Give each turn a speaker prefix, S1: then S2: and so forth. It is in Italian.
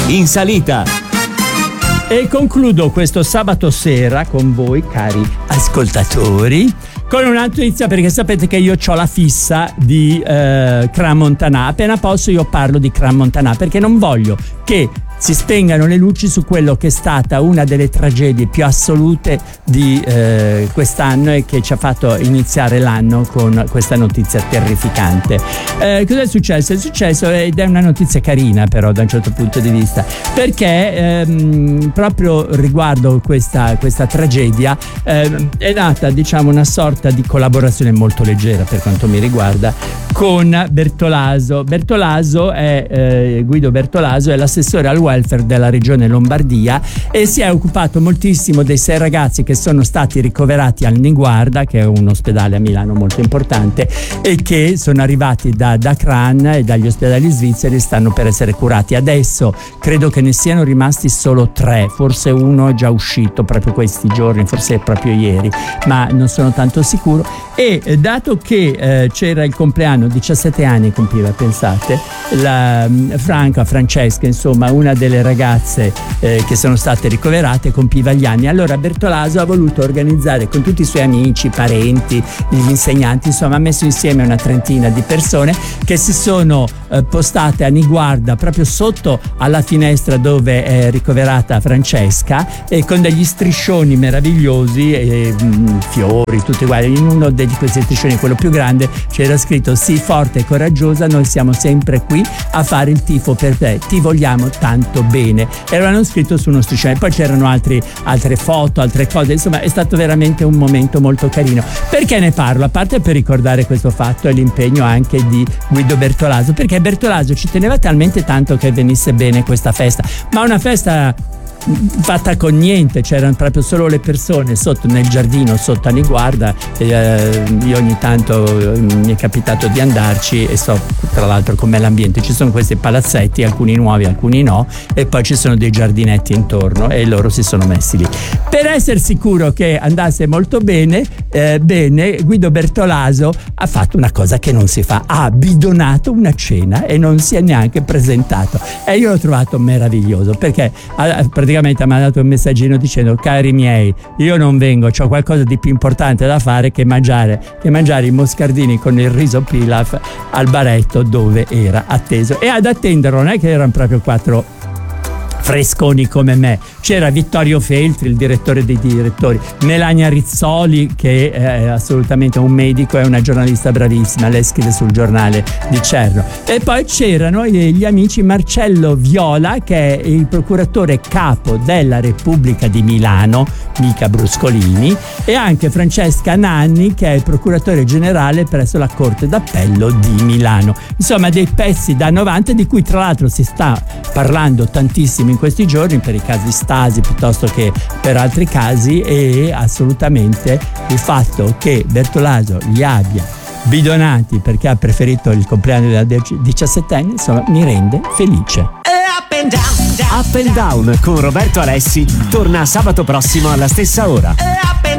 S1: in salita.
S2: E concludo questo sabato sera con voi, cari ascoltatori, con una notizia, perché sapete che io ho la fissa di Crans-Montana. Appena posso io parlo di Crans-Montana, perché non voglio che si spengano le luci su quello che è stata una delle tragedie più assolute di quest'anno e che ci ha fatto iniziare l'anno con questa notizia terrificante. Cos'è successo? È successo, ed è una notizia carina però da un certo punto di vista, perché proprio riguardo questa tragedia è nata, diciamo, una sorta di collaborazione molto leggera per quanto mi riguarda con Bertolaso. Guido Bertolaso è l'assessore al welfare della regione Lombardia e si è occupato moltissimo dei 6 ragazzi che sono stati ricoverati al Niguarda, che è un ospedale a Milano molto importante, e che sono arrivati da Crans e dagli ospedali svizzeri e stanno per essere curati. Adesso credo che ne siano rimasti solo 3, forse uno è già uscito proprio questi giorni, forse proprio ieri, ma non sono tanto sicuro. E dato che c'era il compleanno, 17 anni compiva, pensate, la Francesca, insomma una delle ragazze che sono state ricoverate, compiva gli anni. Allora Bertolaso ha voluto organizzare con tutti i suoi amici, parenti, gli insegnanti, insomma ha messo insieme una trentina di persone che si sono postate a Niguarda, proprio sotto alla finestra dove è ricoverata Francesca, e con degli striscioni meravigliosi e fiori tutti uguali. In uno di questi striscioni, quello più grande, c'era scritto: sii forte e coraggiosa, noi siamo sempre qui a fare il tifo per te, ti vogliamo tanto bene. E l'hanno scritto su uno striscione. Poi c'erano altre foto, altre cose, insomma è stato veramente un momento molto carino. Perché ne parlo? A parte per ricordare questo fatto e l'impegno anche di Guido Bertolaso, perché Bertolaso ci teneva talmente tanto che venisse bene questa festa, ma una festa fatta con niente, c'erano proprio solo le persone sotto nel giardino sotto a Niguarda. Io ogni tanto mi è capitato di andarci e so tra l'altro com'è l'ambiente, ci sono questi palazzetti, alcuni nuovi, alcuni no, e poi ci sono dei giardinetti intorno e loro si sono messi lì per essere sicuro che andasse molto bene. Guido Bertolaso ha fatto una cosa che non si fa, ha bidonato una cena e non si è neanche presentato, e io l'ho trovato meraviglioso, perché praticamente mi ha dato un messaggino dicendo: cari miei, io non vengo, c'ho qualcosa di più importante da fare che mangiare i moscardini con il riso pilaf al baretto dove era atteso. E ad attenderlo non è che erano proprio 4 fresconi come me, c'era Vittorio Feltri, il direttore dei direttori, Melania Rizzoli, che è assolutamente un medico e una giornalista bravissima, lei scrive sul giornale di Cerno, e poi c'erano gli amici Marcello Viola, che è il procuratore capo della Repubblica di Milano, mica Bruscolini, e anche Francesca Nanni, che è il procuratore generale presso la Corte d'Appello di Milano. Insomma dei pezzi da 90, di cui tra l'altro si sta parlando tantissimo in questi giorni per i casi Stasi piuttosto che per altri casi, e assolutamente il fatto che Bertolaso li abbia bidonati perché ha preferito il compleanno della 17enne, insomma mi rende felice.
S1: Up and Down con Roberto Alessi torna sabato prossimo alla stessa ora.